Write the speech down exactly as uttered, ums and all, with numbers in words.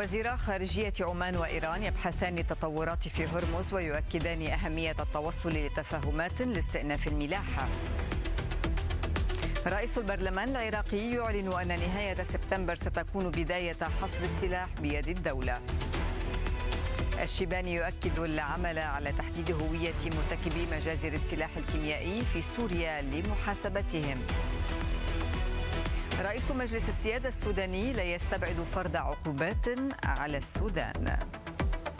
وزيرا خارجية عمان وإيران يبحثان التطورات في هرمز ويؤكدان أهمية التوصل لتفاهمات لاستئناف الملاحة. رئيس البرلمان العراقي يعلن أن نهاية سبتمبر ستكون بداية حصر السلاح بيد الدولة. الشيباني يؤكد العمل على تحديد هوية مرتكبي مجازر السلاح الكيميائي في سوريا لمحاسبتهم. رئيس مجلس السيادة السوداني لا يستبعد فرض عقوبات على السودان.